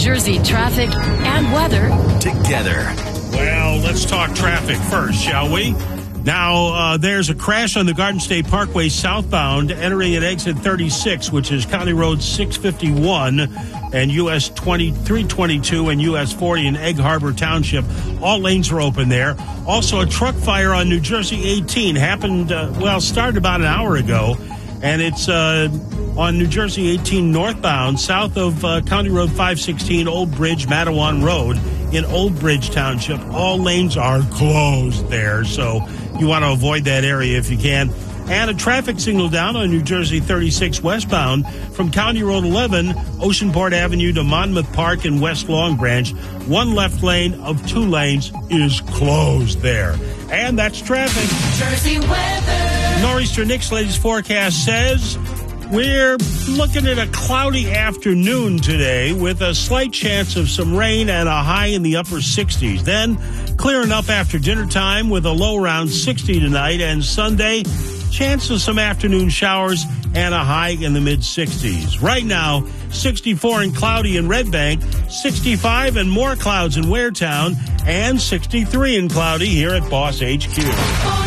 Jersey traffic and weather together. Well, let's talk traffic first, shall we? Now, there's a crash on the Garden State Parkway southbound entering at exit 36, which is County Road 651 and US 322 and US 40 in Egg Harbor Township. All lanes are open there. Also, a truck fire on New Jersey 18 happened, started about an hour ago, and it's on New Jersey 18 northbound, south of County Road 516, Old Bridge, Matawan Road in Old Bridge Township. All lanes are closed there, so you want to avoid that area if you can. And a traffic signal down on New Jersey 36 westbound from County Road 11, Oceanport Avenue to Monmouth Park in West Long Branch. One left lane of 2 lanes is closed there. And that's traffic. Jersey weather. Nor'easter Nick's latest forecast says we're looking at a cloudy afternoon today with a slight chance of some rain and a high in the upper 60s. Then clearing up after dinner time with a low around 60 tonight, and Sunday, chance of some afternoon showers and a high in the mid-60s. Right now, 64 and cloudy in Red Bank, 65 and more clouds in Waretown, and 63 and cloudy here at Boss HQ.